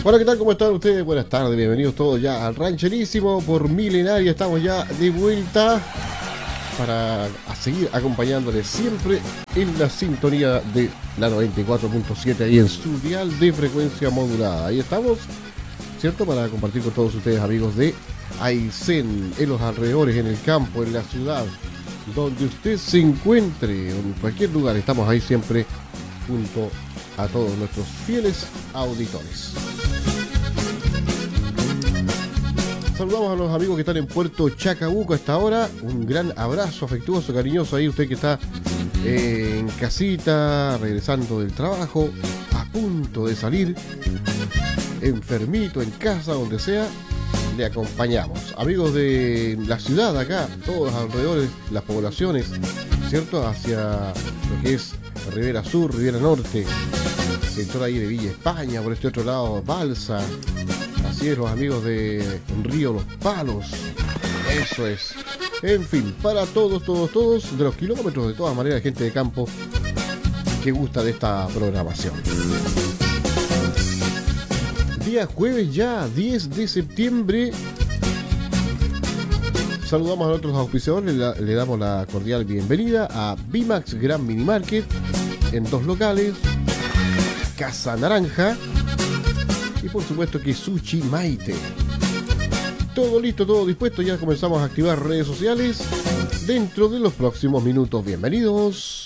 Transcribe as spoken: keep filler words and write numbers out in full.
Hola, ¿qué tal? ¿Cómo están ustedes? Buenas tardes, bienvenidos todos ya al Rancherísimo por Milenaria. Estamos ya de vuelta para a seguir acompañándoles siempre en la sintonía de la noventa y cuatro punto siete ahí en su dial de frecuencia modulada. Ahí estamos, ¿cierto? Para compartir con todos ustedes, amigos de Aysén, en los alrededores, en el campo, en la ciudad, donde usted se encuentre, en cualquier lugar. Estamos ahí siempre junto a todos nuestros fieles auditores. Saludamos a los amigos que están en Puerto Chacabuco a esta hora. Un gran abrazo afectuoso, cariñoso ahí. Usted que está eh, en casita, regresando del trabajo, a punto de salir, enfermito, en casa, donde sea, le acompañamos. Amigos de la ciudad acá, todos los alrededores, las poblaciones, ¿cierto? Hacia lo que es Ribera Sur, Ribera Norte, sector ahí de Villa España, por este otro lado, Balsa. Así es, los amigos de Río Los Palos. Eso es. En fin, para todos, todos, todos, de los kilómetros, de todas maneras, gente de campo que gusta de esta programación. Día jueves ya, diez de septiembre. Saludamos a nuestros auspiciadores, le, le damos la cordial bienvenida a Bimax Gran Mini Market en dos locales, Casa Naranja y por supuesto que Sushi Maite. Todo listo, todo dispuesto, ya comenzamos a activar redes sociales dentro de los próximos minutos. Bienvenidos.